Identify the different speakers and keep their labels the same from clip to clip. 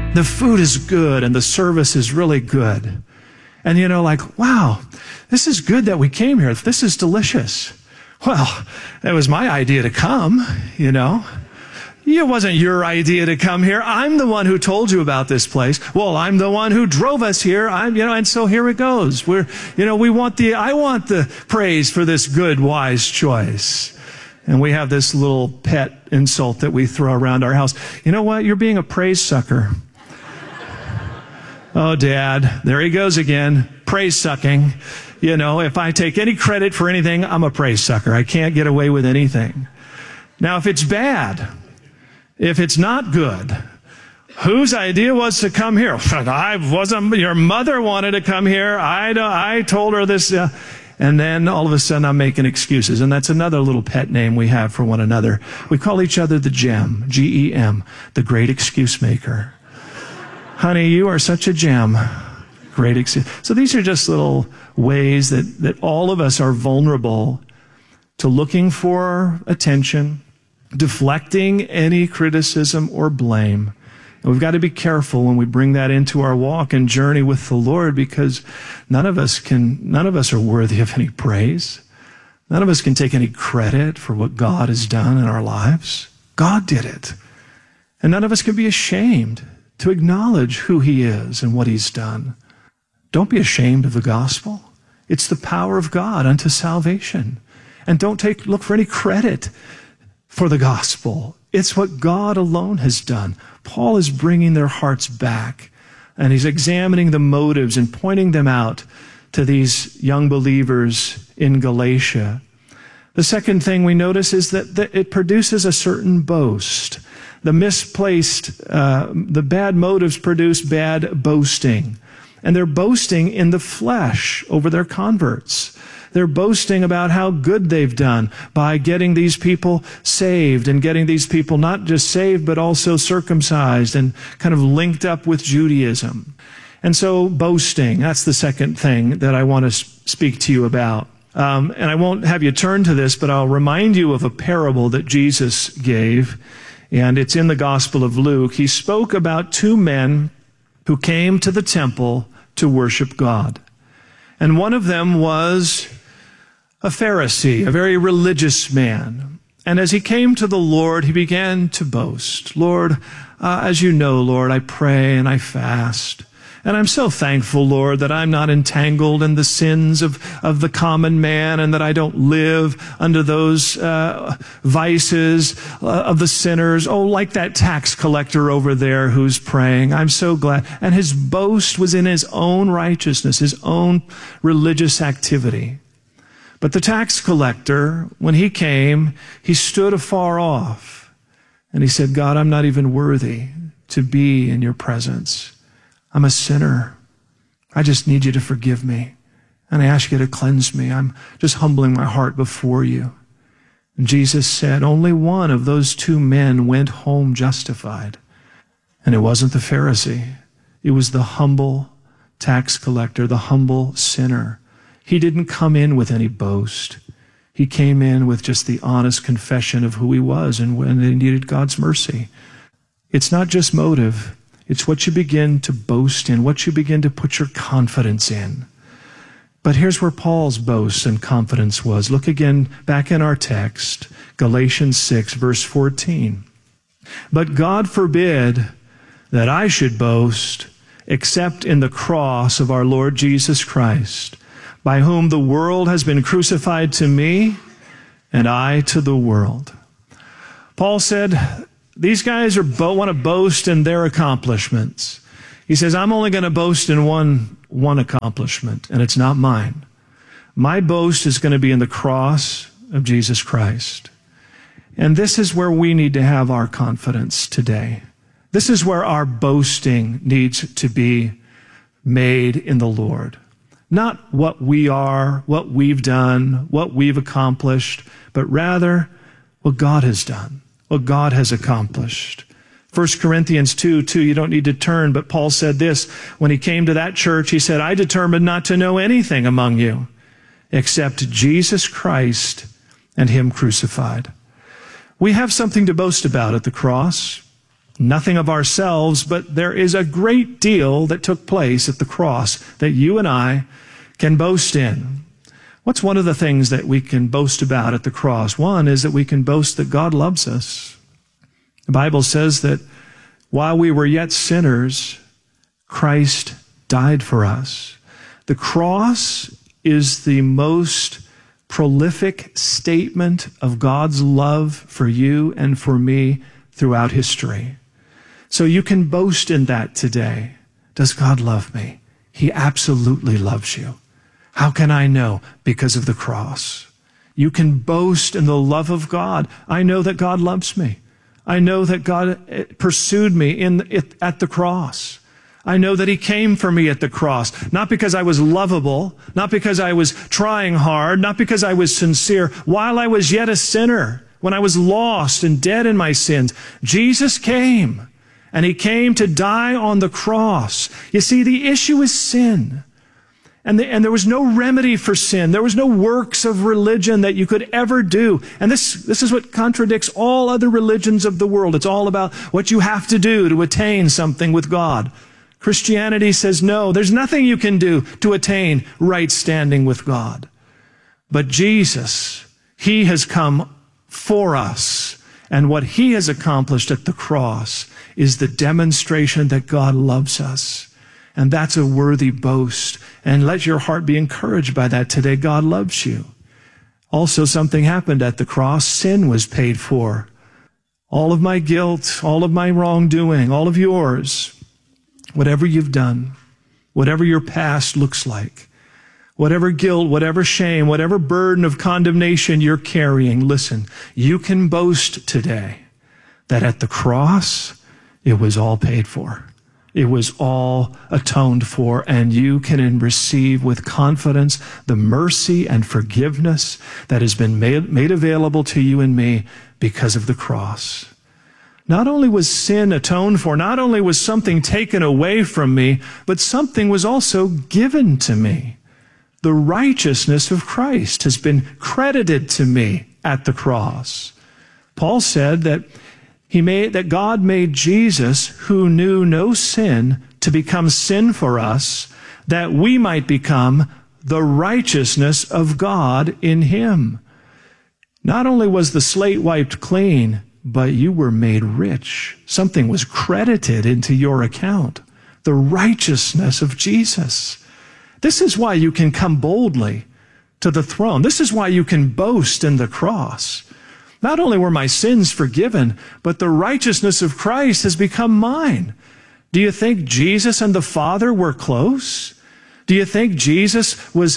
Speaker 1: The food is good and the service is really good. And wow, this is good that we came here. This is delicious. Well, it was my idea to come, It wasn't your idea to come here. I'm the one who told you about this place. Well, I'm the one who drove us here. And so here it goes. I want the praise for this good, wise choice. And we have this little pet insult that we throw around our house. You know what? You're being a praise sucker. Oh, Dad, there he goes again. Praise sucking. If I take any credit for anything, I'm a praise sucker. I can't get away with anything. Now, if it's bad, if it's not good, whose idea was to come here? I wasn't. Your mother wanted to come here. I told her this. And then all of a sudden I'm making excuses. And that's another little pet name we have for one another. We call each other the gem, G-E-M, the great excuse maker. Honey, you are such a gem. Great excuse. So these are just little ways that all of us are vulnerable to looking for attention, deflecting any criticism or blame. And we've got to be careful when we bring that into our walk and journey with the Lord, because none of us are worthy of any praise. None of us can take any credit for what God has done in our lives. God did it. And none of us can be ashamed to acknowledge who He is and what He's done. Don't be ashamed of the gospel. It's the power of God unto salvation. And don't look for any credit for the gospel. It's what God alone has done. Paul is bringing their hearts back, and he's examining the motives and pointing them out to these young believers in Galatia. The second thing we notice is that it produces a certain boast. The bad motives produce bad boasting. And they're boasting in the flesh over their converts. They're boasting about how good they've done by getting these people saved and getting these people not just saved, but also circumcised and kind of linked up with Judaism. And so boasting, that's the second thing that I want to speak to you about. And I won't have you turn to this, but I'll remind you of a parable that Jesus gave. And it's in the Gospel of Luke. He spoke about two men who came to the temple to worship God. And one of them was a Pharisee, a very religious man. And as he came to the Lord, he began to boast. Lord, as you know, Lord, I pray and I fast. And I'm so thankful, Lord, that I'm not entangled in the sins of the common man, and that I don't live under those vices of the sinners. Oh, like that tax collector over there who's praying. I'm so glad. And his boast was in his own righteousness, his own religious activity. But the tax collector, when he came, he stood afar off. And he said, God, I'm not even worthy to be in your presence. I'm a sinner. I just need you to forgive me. And I ask you to cleanse me. I'm just humbling my heart before you. And Jesus said, only one of those two men went home justified. And it wasn't the Pharisee. It was the humble tax collector, the humble sinner. He didn't come in with any boast. He came in with just the honest confession of who he was and when he needed God's mercy. It's not just motive. It's what you begin to boast in, what you begin to put your confidence in. But here's where Paul's boast and confidence was. Look again back in our text, Galatians 6, verse 14. But God forbid that I should boast except in the cross of our Lord Jesus Christ, by whom the world has been crucified to me and I to the world. Paul said, these guys want to boast in their accomplishments. He says, I'm only going to boast in one accomplishment, and it's not mine. My boast is going to be in the cross of Jesus Christ. And this is where we need to have our confidence today. This is where our boasting needs to be made in the Lord. Not what we are, what we've done, what we've accomplished, but rather what God has done, what God has accomplished. 1 Corinthians 2:2, you don't need to turn, but Paul said this, when he came to that church, he said, I determined not to know anything among you except Jesus Christ and Him crucified. We have something to boast about at the cross. Nothing of ourselves, but there is a great deal that took place at the cross that you and I can boast in. What's one of the things that we can boast about at the cross? One is that we can boast that God loves us. The Bible says that while we were yet sinners, Christ died for us. The cross is the most prolific statement of God's love for you and for me throughout history. So you can boast in that today. Does God love me? He absolutely loves you. How can I know? Because of the cross. You can boast in the love of God. I know that God loves me. I know that God pursued me at the cross. I know that He came for me at the cross, not because I was lovable, not because I was trying hard, not because I was sincere. While I was yet a sinner, when I was lost and dead in my sins, Jesus came, and He came to die on the cross. You see, the issue is sin. And there was no remedy for sin. There was no works of religion that you could ever do. And this is what contradicts all other religions of the world. It's all about what you have to do to attain something with God. Christianity says, no, there's nothing you can do to attain right standing with God. But Jesus, He has come for us. And what He has accomplished at the cross is the demonstration that God loves us. And that's a worthy boast. And let your heart be encouraged by that today. God loves you. Also, something happened at the cross. Sin was paid for. All of my guilt, all of my wrongdoing, all of yours, whatever you've done, whatever your past looks like, whatever guilt, whatever shame, whatever burden of condemnation you're carrying, listen, you can boast today that at the cross, it was all paid for. It was all atoned for, and you can receive with confidence the mercy and forgiveness that has been made available to you and me because of the cross. Not only was sin atoned for, not only was something taken away from me, but something was also given to me. The righteousness of Christ has been credited to me at the cross. Paul said that God made Jesus, who knew no sin, to become sin for us, that we might become the righteousness of God in Him. Not only was the slate wiped clean, but you were made rich. Something was credited into your account. The righteousness of Jesus. This is why you can come boldly to the throne. This is why you can boast in the cross. Not only were my sins forgiven, but the righteousness of Christ has become mine. Do you think Jesus and the Father were close? Do you think Jesus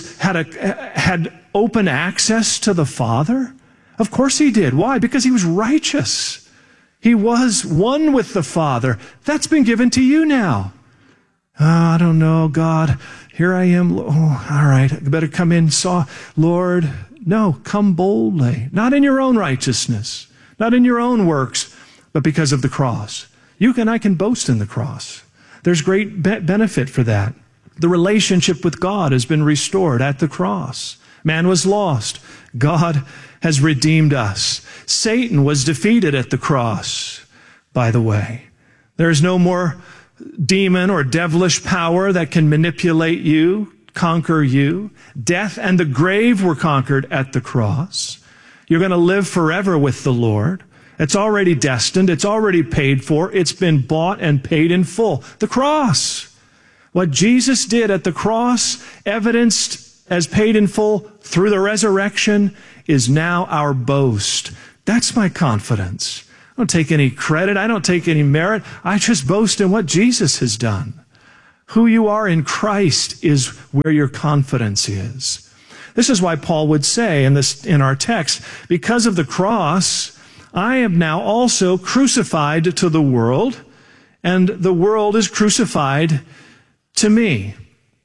Speaker 1: had open access to the Father? Of course He did. Why? Because He was righteous. He was one with the Father. That's been given to you now. Oh, I don't know, God. Here I am. Oh, all right. I better come in. Lord, no, come boldly. Not in your own righteousness, not in your own works, but because of the cross. You and I can boast in the cross. There's great benefit for that. The relationship with God has been restored at the cross. Man was lost. God has redeemed us. Satan was defeated at the cross, by the way. There is no more demon or devilish power that can manipulate you, conquer you. Death and the grave were conquered at the cross. You're going to live forever with the Lord. It's already destined. It's already paid for. It's been bought and paid in full. The cross. What Jesus did at the cross, evidenced as paid in full through the resurrection, is now our boast. That's my confidence. I don't take any credit. I don't take any merit. I just boast in what Jesus has done. Who you are in Christ is where your confidence is. This is why Paul would say in our text, because of the cross, I am now also crucified to the world, and the world is crucified to me.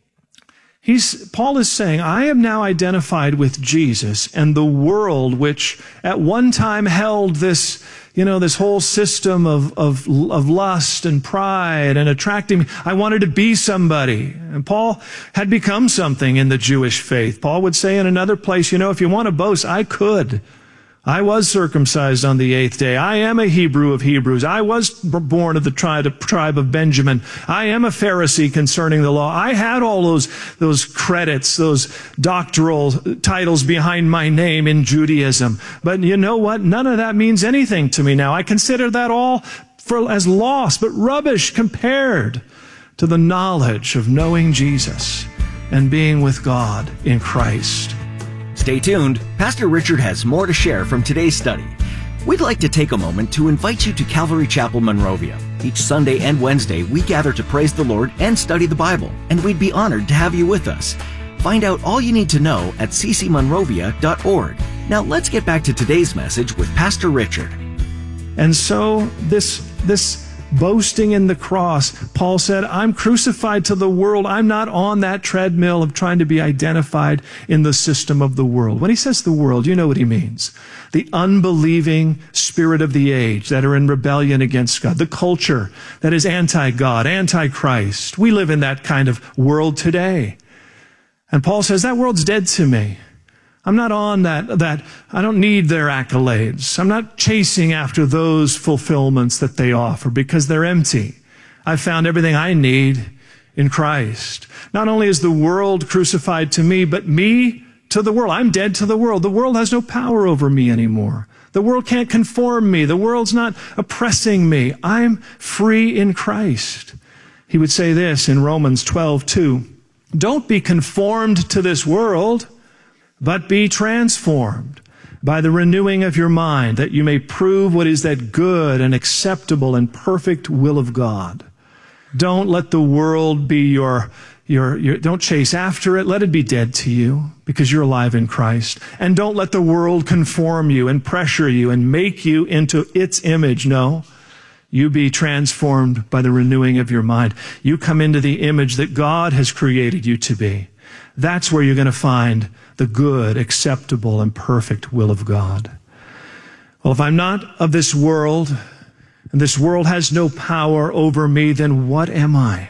Speaker 1: Paul is saying, I am now identified with Jesus, and the world, which at one time held this whole system of lust and pride and attracting me. I wanted to be somebody. And Paul had become something in the Jewish faith. Paul would say in another place, if you want to boast, I could. I was circumcised on the 8th day. I am a Hebrew of Hebrews. I was born of the tribe of Benjamin. I am a Pharisee concerning the law. I had all those credits, those doctoral titles behind my name in Judaism. But you know what? None of that means anything to me now. I consider that all as lost, but rubbish compared to the knowledge of knowing Jesus and being with God in Christ.
Speaker 2: Stay tuned. Pastor Richard has more to share from today's study. We'd like to take a moment to invite you to Calvary Chapel, Monrovia. Each Sunday and Wednesday, we gather to praise the Lord and study the Bible, and we'd be honored to have you with us. Find out all you need to know at ccmonrovia.org. Now let's get back to today's message with Pastor Richard.
Speaker 1: And so this boasting in the cross, Paul said, I'm crucified to the world. I'm not on that treadmill of trying to be identified in the system of the world. When he says the world, you know what he means. The unbelieving spirit of the age that are in rebellion against God. The culture that is anti-God, anti-Christ. We live in that kind of world today. And Paul says, that world's dead to me. I'm not on that. I don't need their accolades. I'm not chasing after those fulfillments that they offer because they're empty. I've found everything I need in Christ. Not only is the world crucified to me, but me to the world. I'm dead to the world. The world has no power over me anymore. The world can't conform me. The world's not oppressing me. I'm free in Christ. He would say this in Romans 12:2. Don't be conformed to this world, but be transformed by the renewing of your mind, that you may prove what is that good and acceptable and perfect will of God. Don't let the world be your don't chase after it. Let it be dead to you because you're alive in Christ. And don't let the world conform you and pressure you and make you into its image. No, you be transformed by the renewing of your mind. You come into the image that God has created you to be. That's where you're going to find the good, acceptable, and perfect will of God. Well, if I'm not of this world, and this world has no power over me, then what am I?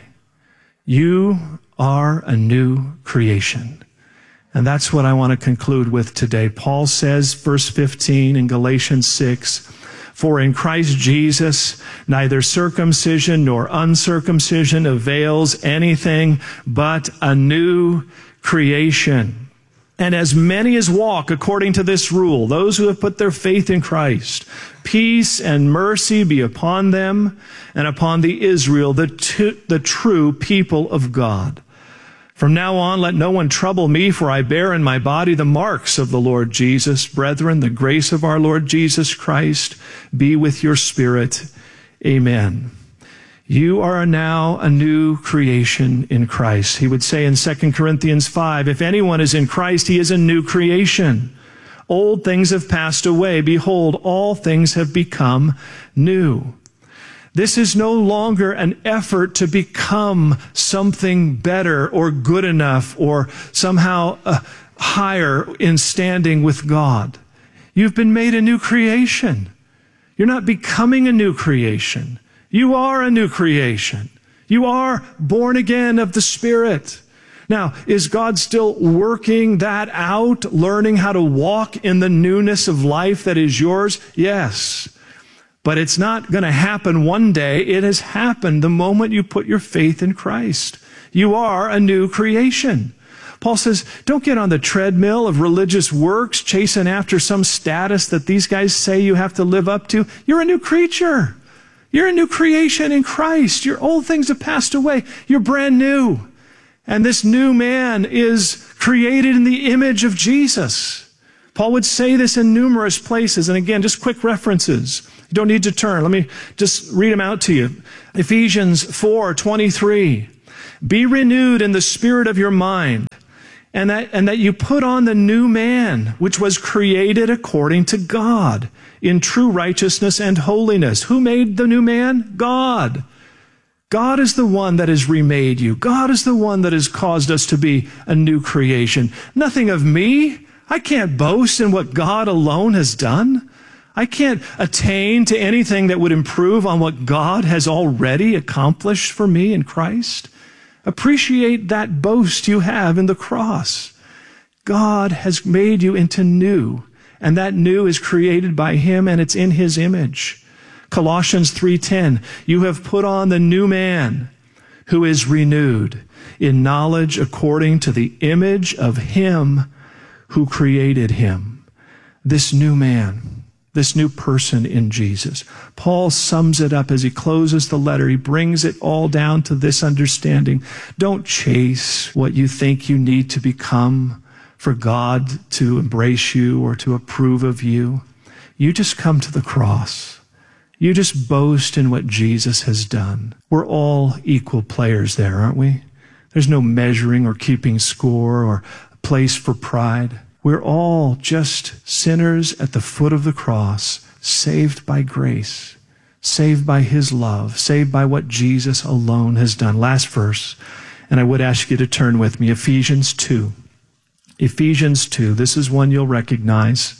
Speaker 1: You are a new creation. And that's what I want to conclude with today. Paul says, verse 15 in Galatians 6, for in Christ Jesus, neither circumcision nor uncircumcision avails anything but a new creation. And as many as walk according to this rule, those who have put their faith in Christ, peace and mercy be upon them and upon the Israel, the true people of God. From now on, let no one trouble me, for I bear in my body the marks of the Lord Jesus. Brethren, the grace of our Lord Jesus Christ be with your spirit. Amen. You are now a new creation in Christ. He would say in 2 Corinthians 5, if anyone is in Christ, he is a new creation. Old things have passed away. Behold, all things have become new. This is no longer an effort to become something better or good enough or somehow higher in standing with God. You've been made a new creation. You're not becoming a new creation. You are a new creation. You are born again of the Spirit. Now, is God still working that out, learning how to walk in the newness of life that is yours? Yes. But it's not going to happen one day. It has happened the moment you put your faith in Christ. You are a new creation. Paul says, don't get on the treadmill of religious works, chasing after some status that these guys say you have to live up to. You're a new creature. You're a new creation in Christ. Your old things have passed away. You're brand new. And this new man is created in the image of Jesus. Paul would say this in numerous places. And again, just quick references. You don't need to turn. Let me just read them out to you. Ephesians 4:23. Be renewed in the spirit of your mind, and that you put on the new man, which was created according to God, in true righteousness and holiness. Who made the new man? God. God is the one that has remade you. God is the one that has caused us to be a new creation. Nothing of me. I can't boast in what God alone has done. I can't attain to anything that would improve on what God has already accomplished for me in Christ. Appreciate that boast you have in the cross. God has made you into new, And that new is created by him, and it's in his image. Colossians 3:10, you have put on the new man who is renewed in knowledge according to the image of him who created him. This new man, this new person in Jesus. Paul sums it up as he closes the letter. He brings it all down to this understanding. Don't chase what you think you need to become for God to embrace you or to approve of you. You just come to the cross. You just boast in what Jesus has done. We're all equal players there, aren't we? There's no measuring or keeping score or a place for pride. We're all just sinners at the foot of the cross, saved by grace, saved by his love, saved by what Jesus alone has done. Last verse, and I would ask you to turn with me, Ephesians 2. Ephesians 2, this is one you'll recognize.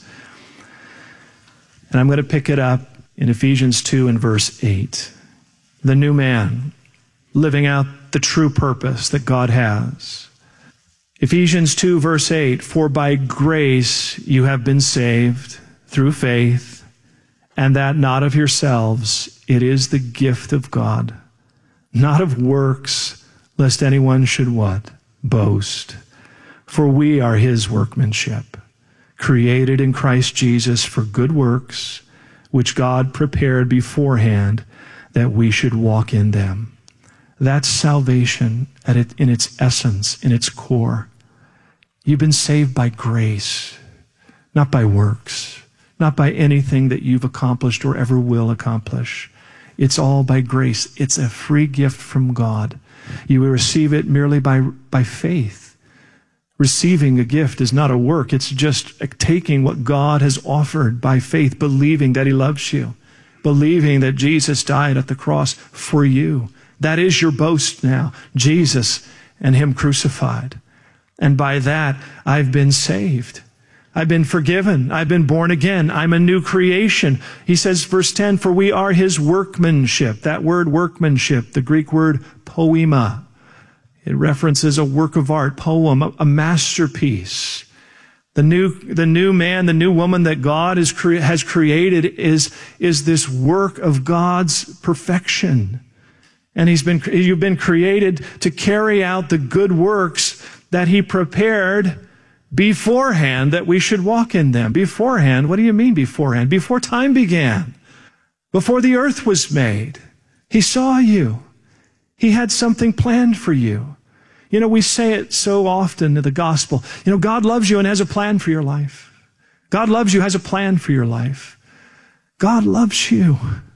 Speaker 1: And I'm going to pick it up in Ephesians 2 and verse 8. The new man, living out the true purpose that God has. Ephesians 2 verse 8, for by grace you have been saved through faith, and that not of yourselves, it is the gift of God, not of works, lest anyone should what? Boast. For we are his workmanship, created in Christ Jesus for good works, which God prepared beforehand that we should walk in them. That's salvation in its essence, in its core. You've been saved by grace, not by works, not by anything that you've accomplished or ever will accomplish. It's all by grace. It's a free gift from God. You will receive it merely by faith. Receiving a gift is not a work. It's just taking what God has offered by faith, believing that he loves you, believing that Jesus died at the cross for you. That is your boast now, Jesus and him crucified. And by that, I've been saved. I've been forgiven. I've been born again. I'm a new creation. He says, verse 10, for we are his workmanship. That word workmanship, the Greek word poema. It references a work of art, poem, a masterpiece. The new man, the new woman that God has created is this work of God's perfection. And you've been created to carry out the good works that he prepared beforehand that we should walk in them. Beforehand, what do you mean beforehand? Before time began. Before the earth was made. He saw you. He had something planned for you. You know, we say it so often in the gospel. You know, God loves you and has a plan for your life. God loves you, has a plan for your life. God loves you,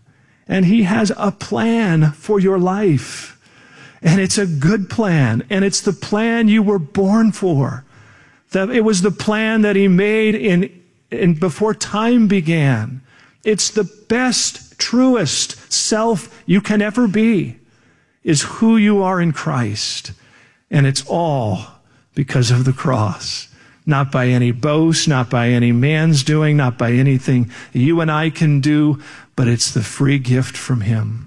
Speaker 1: and he has a plan for your life. And it's a good plan, and it's the plan you were born for. It was the plan that he made in before time began. It's the best, truest self you can ever be, is who you are in Christ. And it's all because of the cross. Not by any boast, not by any man's doing, not by anything you and I can do, but it's the free gift from him.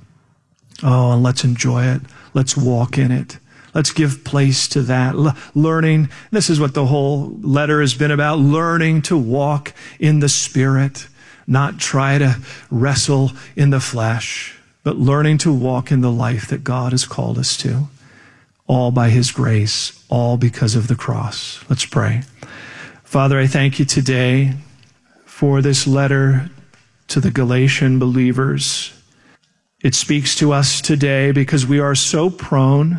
Speaker 1: Oh, and let's enjoy it. Let's walk in it. Let's give place to that. Learning, this is what the whole letter has been about, learning to walk in the Spirit, not try to wrestle in the flesh, but learning to walk in the life that God has called us to. All by his grace, all because of the cross. Let's pray. Father, I thank you today for this letter to the Galatian believers. It speaks to us today because we are so prone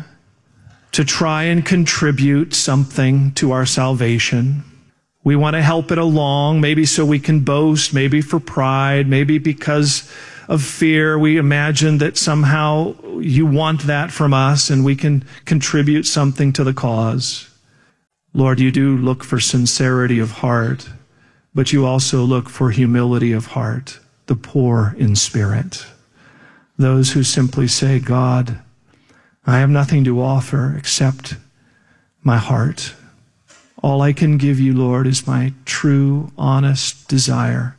Speaker 1: to try and contribute something to our salvation. We want to help it along, maybe so we can boast, maybe for pride, maybe because of fear. We imagine that somehow you want that from us and we can contribute something to the cause. Lord, you do look for sincerity of heart, but you also look for humility of heart, the poor in spirit. Those who simply say, God, I have nothing to offer except my heart. All I can give you, Lord, is my true, honest desire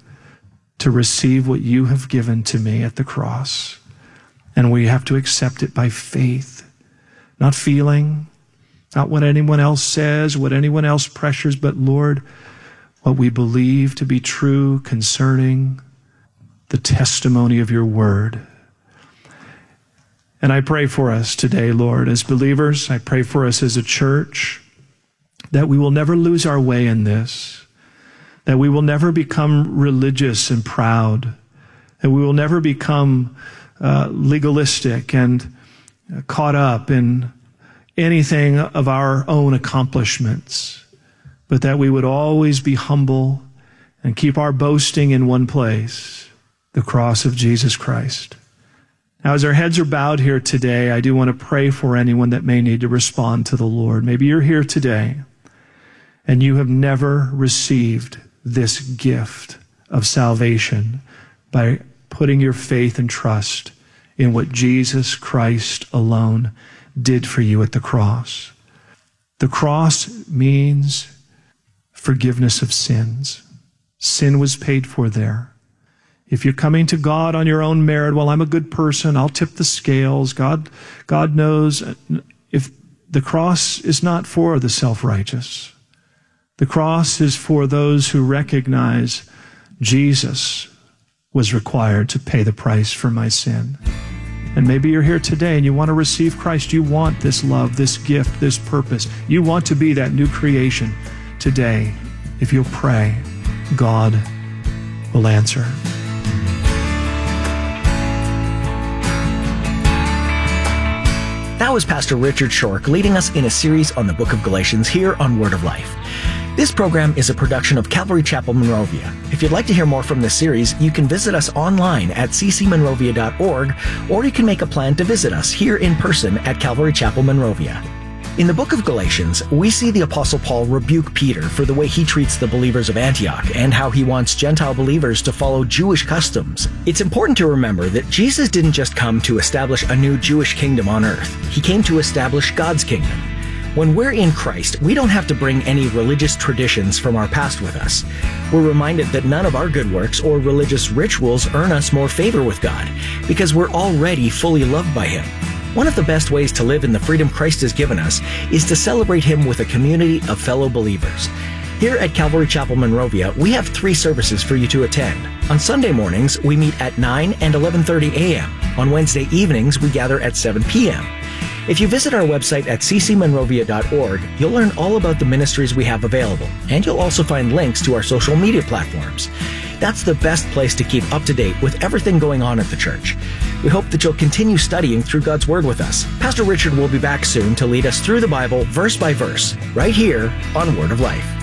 Speaker 1: to receive what you have given to me at the cross. And we have to accept it by faith, not feeling, not what anyone else says, what anyone else pressures, but Lord, what we believe to be true concerning the testimony of your word. And I pray for us today, Lord, as believers. I pray for us as a church that we will never lose our way in this, that we will never become religious and proud, that we will never become legalistic and caught up in anything of our own accomplishments, but that we would always be humble and keep our boasting in one place, the cross of Jesus Christ. Now, as our heads are bowed here today, I do want to pray for anyone that may need to respond to the Lord. Maybe you're here today and you have never received this gift of salvation by putting your faith and trust in what Jesus Christ alone did for you at the cross. The cross means forgiveness of sins. Sin was paid for there. If you're coming to God on your own merit, well, I'm a good person, I'll tip the scales. God knows. If the cross is not for the self-righteous. The cross is for those who recognize Jesus was required to pay the price for my sin. And maybe you're here today and you want to receive Christ. You want this love, this gift, this purpose. You want to be that new creation today. If you'll pray, God will answer.
Speaker 2: That was Pastor Richard Schork leading us in a series on the book of Galatians here on Word of Life. This program is a production of Calvary Chapel Monrovia. If you'd like to hear more from this series, you can visit us online at ccmonrovia.org, or you can make a plan to visit us here in person at Calvary Chapel Monrovia. In the book of Galatians, we see the Apostle Paul rebuke Peter for the way he treats the believers of Antioch and how he wants Gentile believers to follow Jewish customs. It's important to remember that Jesus didn't just come to establish a new Jewish kingdom on earth. He came to establish God's kingdom. When we're in Christ, we don't have to bring any religious traditions from our past with us. We're reminded that none of our good works or religious rituals earn us more favor with God, because we're already fully loved by Him. One of the best ways to live in the freedom Christ has given us is to celebrate Him with a community of fellow believers. Here at Calvary Chapel Monrovia, we have 3 services for you to attend. On Sunday mornings, we meet at 9 and 11:30 a.m. On Wednesday evenings, we gather at 7 p.m. If you visit our website at ccmonrovia.org, you'll learn all about the ministries we have available, and you'll also find links to our social media platforms. That's the best place to keep up to date with everything going on at the church. We hope that you'll continue studying through God's Word with us. Pastor Richard will be back soon to lead us through the Bible verse by verse, right here on Word of Life.